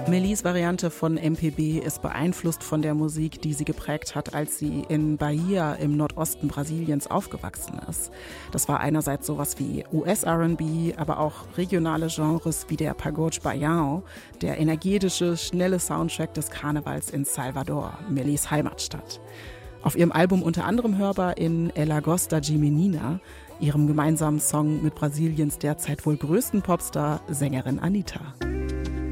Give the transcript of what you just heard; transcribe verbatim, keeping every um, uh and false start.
Mellies Variante von M P B ist beeinflusst von der Musik, die sie geprägt hat, als sie in Bahia im Nordosten Brasiliens aufgewachsen ist. Das war einerseits sowas wie U S-R and B, aber auch regionale Genres wie der Pagode Baião, der energetische, schnelle Soundtrack des Karnevals in Salvador, Mellies Heimatstadt. Auf ihrem Album unter anderem hörbar in Ela Gosta de Menina, ihrem gemeinsamen Song mit Brasiliens derzeit wohl größten Popstar, Sängerin Anitta.